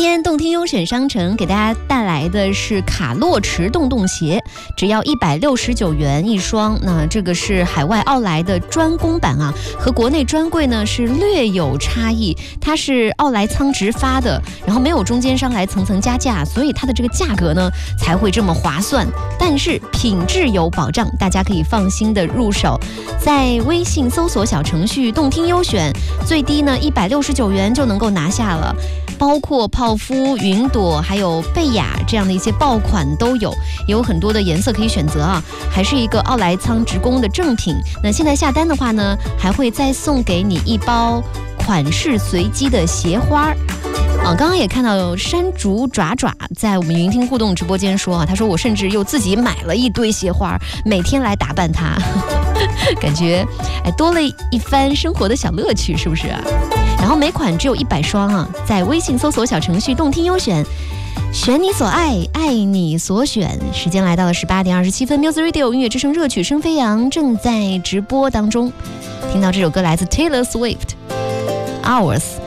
天动听优选商城给大家带来的是卡洛驰洞洞鞋，只要169元一双。那这个是海外奥莱的专供版啊，和国内专柜呢是略有差异。它是奥莱仓直发的，然后没有中间商来层层加价，所以它的这个价格呢才会这么划算。但是品质有保障，大家可以放心的入手。在微信搜索小程序动听优选，最低呢169元就能够拿下了。包括泡芙、云朵还有贝雅这样的一些爆款都有，也有很多的颜色可以选择啊，还是一个奥莱仓直供的正品。那现在下单的话呢，还会再送给你一包款式随机的鞋花。刚刚也看到山竹爪爪在我们云听互动直播间说啊，他说我甚至又自己买了一堆鞋花，每天来打扮它，感觉多了一番生活的小乐趣，是不是啊？然后每款只有100双啊，在微信搜索小程序动听优选，选你所爱，爱你所选。时间来到了18点27分 ，Music Radio 音乐之声热曲声飞扬正在直播当中，听到这首歌来自 Taylor Swift，Hours。